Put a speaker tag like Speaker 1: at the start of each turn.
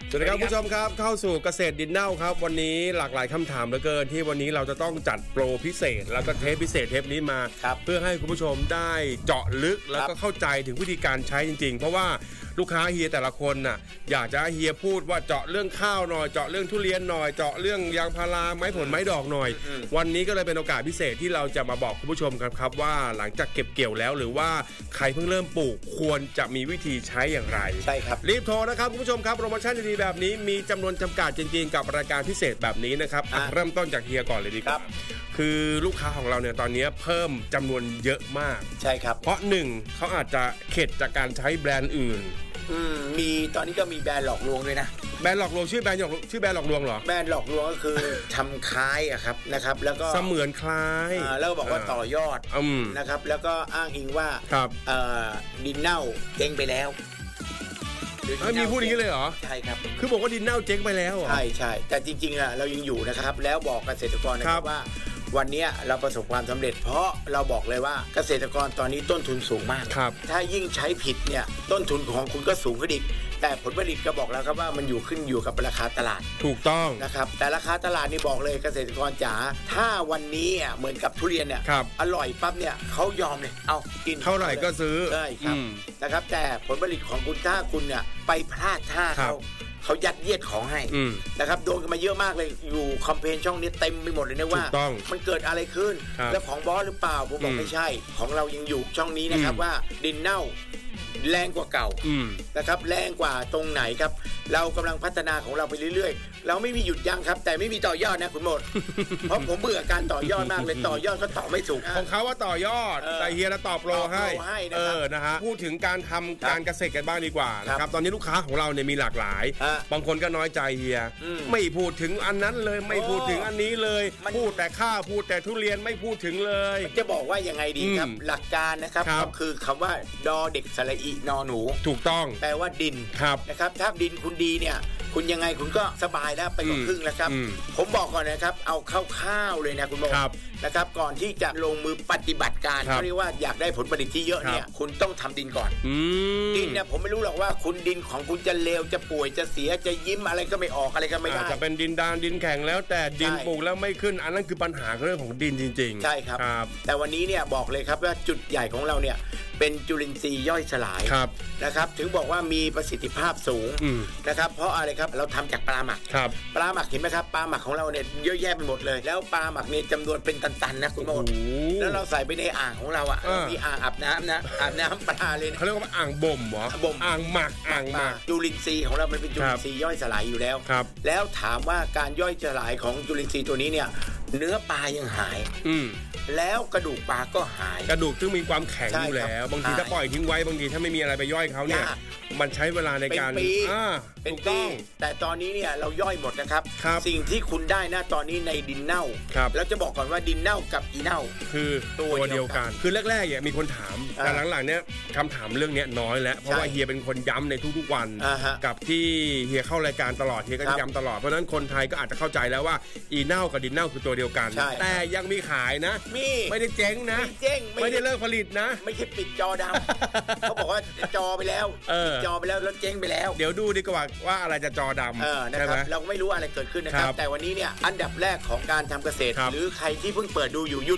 Speaker 1: สวัสดีครับผู้ชมครับเข้าสู่เกษตรดินเน่าครับวันนี้หลากหลายคำถามเหลือเกินที่วันนี้เราจะต้องจัดโปรพิเศษแล้วก็เทปพิเศษเทปนี้มาเพื่อให้คุณผู้ชมได้เจาะลึกแล้วก็เข้าใจถึงวิธีการใช้จริงๆเพราะว่าลูกค้าเฮียแต่ละคนน่ะอยากจะให้เฮียพูดว่าเจาะเรื่องข้าวหน่อยเจาะเรื่องทุเรียนหน่อยเจาะเรื่องยางพาราไม้ผลไม้ดอกหน่อยวันนี้ก็เลยเป็นโอกาสพิเศษที่เราจะมาบอกคุณผู้ชมครับว่าหลังจากเก็บเกี่ยวแล้วหรือว่าใครเพิ่งเริ่มปลูกควรจะมีวิธีใช้อย่างไร
Speaker 2: ใช่ครับ
Speaker 1: รีบโทรนะครับคุณผู้ชมครับโปรโมชั่นดีๆแบบนี้มีจำนวนจำกัดจริงๆกับรายการพิเศษแบบนี้นะครับเริ่มต้นจากเฮียก่อนเลยดีกว่าคือลูกค้าของเราเนี่ยตอนนี้เพิ่มจำนวนเยอะมาก
Speaker 2: ใช่ครับ
Speaker 1: เพราะหนึ่งเขาอาจจะเข็ดจากการใช้แบรนด์อื่น
Speaker 2: มีตอนนี้ก็มีแบรนด์หลอกลวงด้วยนะ
Speaker 1: แบรนด์หลอกลวงชื่อแบรนด์หลอกลวงเหรอ
Speaker 2: แบรนด์หลอกลวงก็คือทำคล้ายอะครับนะครับแล้วก็
Speaker 1: เสมือนคล้าย
Speaker 2: แล้วก็บอกว่าต่อยอดนะครับแล้วก็อ้างอิงว่าดินเน่าเจ๊งไปแล้ว
Speaker 1: มีพูดอย่างนี้เลยเหรอ
Speaker 2: ใช่ครับ
Speaker 1: คือบอกว่าดินเน่าเจ๊งไปแล้วเหรอ
Speaker 2: ใช่แต่จริงๆอะเรายังอยู่นะครับแล้วบอกเกษตรกรนะครับว่าวันนี้เราประสบความสำเร็จเพราะเราบอกเลยว่าเกษตรกรตอนนี้ต้นทุนสูงมากถ้ายิ่งใช้ผิดเนี่ยต้นทุนของคุณก็สูงขึ้นอีกแต่ผลผลิตก็บอกแล้วครับว่ามันอยู่กับราคาตลาด
Speaker 1: ถูกต้อง
Speaker 2: นะครับแต่ราคาตลาดนี่บอกเลยเกษตรกรจ๋าถ้าวันนี้เหมือนกับทุเรียนเนี่ยอร่อยปั๊บเนี่ยเขายอมเลยเอากิน
Speaker 1: เท่าไหร่ก็ซื้อ
Speaker 2: ใช่ครับนะครับแต่ผลผลิตของคุณถ้าคุณเนี่ยไปพลาดท่าเขายัดเยียดของให้นะครับโดนกันมาเยอะมากเลยอยู่คอมเพลนช่องนี้เต็มไปหมดเลยนะว่ามันเกิดอะไรขึ้นแล้วของบอสหรือเปล่าผมบอกไม่ใช่ของเรายังอยู่ช่องนี้นะครับว่าดินเน่าแรงกว่าเก่านะครับแรงกว่าตรงไหนครับเรากำลังพัฒนาของเราไปเรื่อยๆเราไม่มีหยุดยั้งครับแต่ไม่มีต่อยอดนะคุณหมด เพราะผมเบื่อการต่อยอดมากเลยต่อยอดก็ต่อไม่ถูก
Speaker 1: ของเขาว่าต่อยอดแต่เฮียจะตอบโปรให้นะฮะพูดถึงการทำการเกษตรกันบ้างดีกว่านะครับตอนนี้ลูกค้าของเราเนี่ยมีหลากหลายบางคนก็น้อยใจเฮียไม่พูดถึงอันนั้นเลยไม่พูดถึงอันนี้เลยพูดแต่ข้าวพูดแต่ทุเรียนไม่พูดถึงเลย
Speaker 2: จะบอกว่ายังไงดีครับหลักการนะครับก็คือคำว่าดอเด็กสระอีนอหนู
Speaker 1: ถูกต้อง
Speaker 2: แปลว่าดินนะครับถ้าดินคุณดีเนี่ยคุณยังไงคุณก็สบายแล้วไปกว่าครึ่งแล้วครับผมบอกก่อนนะครับเอาข้าวๆเลยนะคุณโมนะครับก่อนที่จะลงมือปฏิบัติการเขาเรียกว่าอยากได้ผลผลิตที่เยอะเนี่ยคุณต้องทำดินก่อนดินเนี่ยผมไม่รู้หรอกว่าคุณดินของคุณจะเลวจะป่วยจะเสียจะยิ้มอะไรก็ไม่ออกอะไรก็ไม่ได้
Speaker 1: จะเป็นดินดานดินแข็งแล้วแต่ดินปลูกแล้วไม่ขึ้นอันนั้นคือปัญหาเรื่องของดินจริง
Speaker 2: ๆใช่ครับแต่วันนี้เนี่ยบอกเลยครับว่าจุดใหญ่ของเราเนี่ยเป็นจุลินทรีย์ย่อยสลายนะครับถึงบอกว่ามีประสิทธิภาพสูงนะครับเพราะอะไรครับเราทำจากปลาหมักปลาหมักเห็นไหมครับปลาหมักของเราเนี่ยเยอะแยะไปหมดเลยแล้วปลาหมักเนี่ยจำนวนเป็นตันๆนะคุณโมดแล้วเราใส่ไปในอ่างของเรามีอ่างอาบน้ำนะอาบน้ำปลาเลย
Speaker 1: เขาเรียกว่าอ่างบ่มเหรอบ่มอ่างหมัก
Speaker 2: จุลินทรีย์ของเรามันเป็นจุลินทรีย์ย่อยสลายอยู่แล้วแล้วถามว่าการย่อยสลายของจุลินทรีย์ตัวนี้เนี่ยเนื้อปลายังหายแล้วกระดูกปลาก็หาย
Speaker 1: กระดูกซึ่งมีความแข็งอยู่แล้วบางทีถ้าปล่อยทิ้งไว้บางทีถ้าไม่มีอะไรไปย่อยเขาเนี่ยมันใช้เวลาในการ
Speaker 2: เป็นปีแต่ตอนนี้เนี่ยเราย่อยหมดนะครับสิ่งที่คุณได้นะตอนนี้ในดินเน่าแล้วจะบอกก่อนว่าดินเน่ากับอีเน่า
Speaker 1: คือตัวเดียวกันคือแรกๆเนี่ยมีคนถามแต่หลังๆเนี่ยคำถามเรื่องนี้น้อยแล้วเพราะว่าเฮียเป็นคนย้ำในทุกๆวันกับที่เฮียเข้ารายการตลอดเฮียก็จะย้ำตลอดเพราะฉะนั้นคนไทยก็อาจจะเข้าใจแล้วว่าอีเน่ากับดินเน่าคือตัวเดียวกันแต่ยังมีขายนะไม่ได้เจ๊งนะไม่ได้เลิกผลิตนะ
Speaker 2: ไม่ใช่ปิดจอดำเขาบอกว่าจอไปแล้วจอไปแล้วเจ๊งไปแล้ว
Speaker 1: เดี๋ยวดูดีกว่าอะไรจะจอดำ
Speaker 2: นะครับเราไม่รู้อะไรเกิดขึ้นนะครับแต่วันนี้เนี่ยอันดับแรกของการทำเกษตรหรือใครที่เพิ่งเปิดดูอยู่